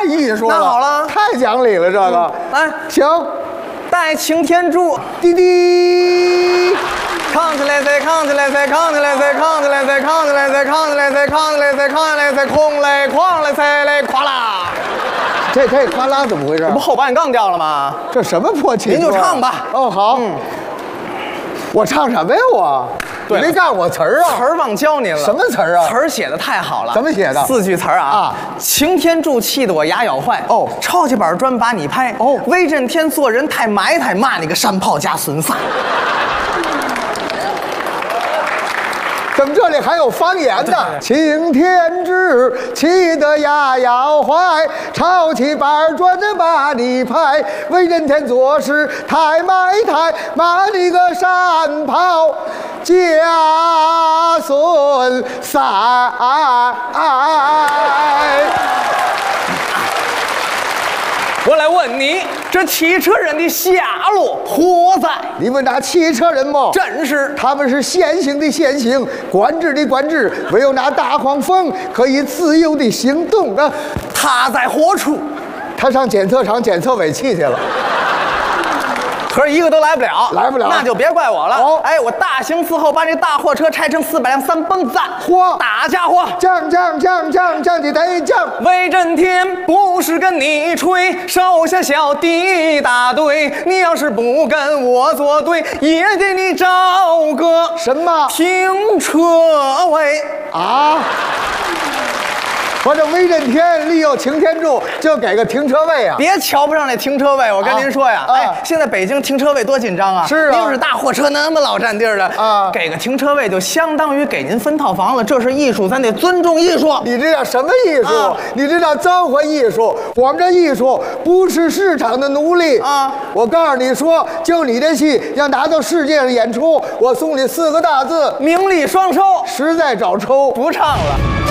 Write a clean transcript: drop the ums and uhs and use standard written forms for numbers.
艺术了。 那好了， 太讲理了，这个。 来， 行， 带擎天柱， 滴滴。 扛起来噻，扛起来噻，扛起来噻，扛起来噻，扛起来噻，扛起来噻，扛起来噻，扛起来噻，空嘞，哐嘞，噻嘞，咵啦。 这哗啦怎么回事？ 这不后半杠掉了吗？ 这什么破气？ 您就唱吧。 哦，好。我唱什么呀？我对， 没告诉我词儿啊。 词儿忘教您了。 什么词儿啊？ 词儿写的太好了。 怎么写的 ？4句词儿啊。擎天柱气得我牙咬坏。哦。抄起板砖把你拍。哦。威震天做人太埋汰，骂你个山炮加损赛。 怎么这里还有方言呢？擎天柱气得牙咬坏，抄起板砖把你拍。威震天做事太埋汰，骂你个山炮加损赛。 我来问你，这汽车人的下落何在？ 你问那汽车人吗？ 正是， 他们是限行的限行，管制的管制，唯有那大黄蜂可以自由的行动啊。 他在何处？ 他上检测厂检测尾气去了。 可是一个都来不了， 来不了， 那就别怪我了。 哦， 哎，我大刑伺候把这大货车拆成400辆3蹦子， 嚯， 大家伙， 降的得降。 威震天不是跟你吹，手下小弟一大堆，你要是不跟我作对，也给你找个什么停车位啊？我这威震天利用擎天柱就给个停车位啊！ 别瞧不上那停车位，我跟您说呀，哎，现在北京停车位多紧张啊！ 是啊， 又是大货车那么老占地儿的啊，给个停车位就相当于给您分套房了，这是艺术，咱得尊重艺术。 你这叫什么艺术？你这叫糟粕艺术。我们这艺术不是市场的奴隶啊！我告诉你说，就你这戏要拿到世界上演出，我送你4个大字： 名利双收。 实在找抽， 不唱了。